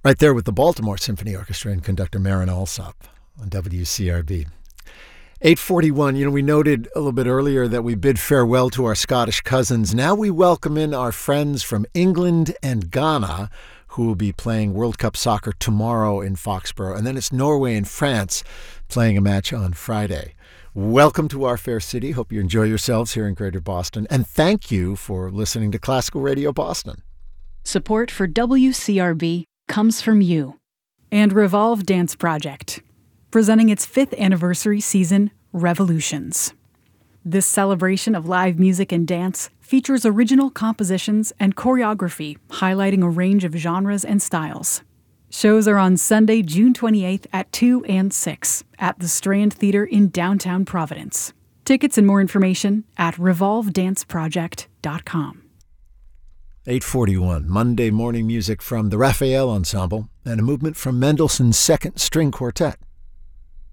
Right there with the Baltimore Symphony Orchestra and conductor Marin Alsop on WCRB. 8:41, we noted a little bit earlier that we bid farewell to our Scottish cousins. Now we welcome in our friends from England and Ghana, who will be playing World Cup soccer tomorrow in Foxborough. And then it's Norway and France playing a match on Friday. Welcome to our fair city. Hope you enjoy yourselves here in Greater Boston. And thank you for listening to Classical Radio Boston. Support for WCRB comes from you and Revolve Dance Project, presenting its 5th anniversary season, Revolutions. This celebration of live music and dance features original compositions and choreography highlighting a range of genres and styles. Shows are on Sunday, June 28th at 2 and 6 at the Strand Theater in downtown Providence. Tickets and more information at revolvedanceproject.com. 8:41, Monday morning music from the Raphael Ensemble and a movement from Mendelssohn's Second String Quartet.